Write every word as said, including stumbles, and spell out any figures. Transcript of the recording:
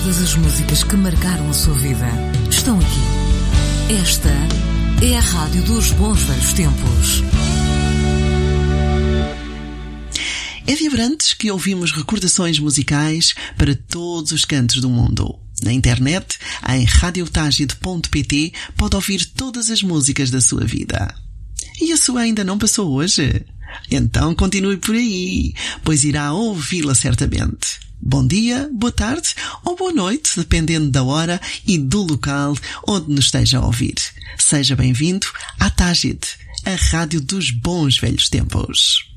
Todas as músicas que marcaram a sua vida estão aqui. Esta é a Rádio dos Bons Velhos Tempos. É de Abrantes que ouvimos recordações musicais para todos os cantos do mundo. Na internet, em radio tagid ponto pt, pode ouvir todas as músicas da sua vida. E a sua ainda não passou hoje? Então continue por aí, pois irá ouvi-la certamente. Bom dia, boa tarde ou boa noite, dependendo da hora e do local onde nos esteja a ouvir. Seja bem-vindo à Tagid, a rádio dos bons velhos tempos.